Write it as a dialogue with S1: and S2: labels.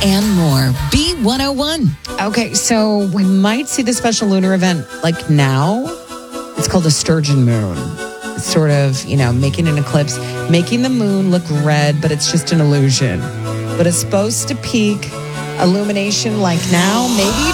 S1: and more. B101.
S2: Okay, so we might see the special lunar event like now. It's called a sturgeon moon. It's sort of, making an eclipse, making the moon look red, but it's just an illusion. But it's supposed to peak illumination like now, maybe